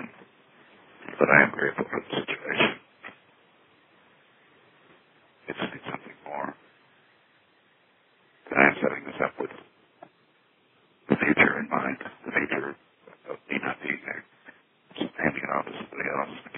But I am grateful for the situation. It's something more. And I'm setting this up with the future in mind, the future of me not being there. Just handing it off to somebody else.